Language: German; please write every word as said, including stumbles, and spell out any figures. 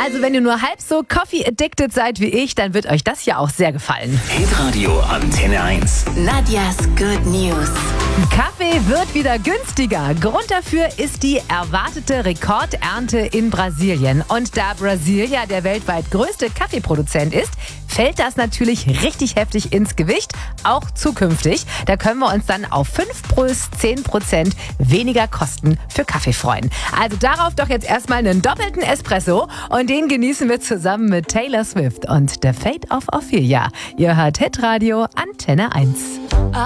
Also wenn ihr nur halb so Coffee-addicted seid wie ich, dann wird euch das hier auch sehr gefallen. Hitradio Antenne eins. Nadias Good News. Kaffee wird wieder günstiger. Grund dafür ist die erwartete Rekordernte in Brasilien. Und da Brasilien ja der weltweit größte Kaffeeproduzent ist, fällt das natürlich richtig heftig ins Gewicht, auch zukünftig. Da können wir uns dann auf fünf bis zehn Prozent weniger Kosten für Kaffee freuen. Also darauf doch jetzt erstmal einen doppelten Espresso und den genießen wir zusammen mit Taylor Swift und The Fate of Ophelia. Ihr hört Hitradio Antenne eins.